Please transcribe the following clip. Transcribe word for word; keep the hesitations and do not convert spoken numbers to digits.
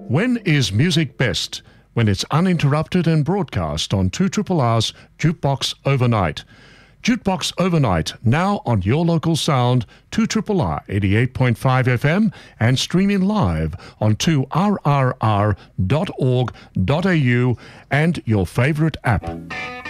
When is music best? When it's uninterrupted and broadcast on two R's Jukebox Overnight. Jukebox Overnight, now on your local sound, two R R eighty-eight point five F M and streaming live on two R R R dot org dot A U and your favorite app.